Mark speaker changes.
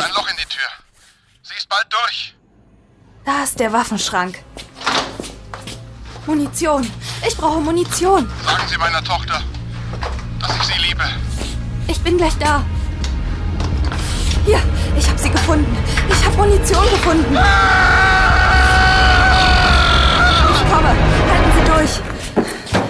Speaker 1: ein Loch in die Tür. Sie ist bald durch.
Speaker 2: Da ist der Waffenschrank. Munition. Ich brauche Munition.
Speaker 1: Sagen Sie meiner Tochter, dass ich sie liebe.
Speaker 2: Ich bin gleich da. Hier, ich habe sie gefunden. Ich habe Munition gefunden.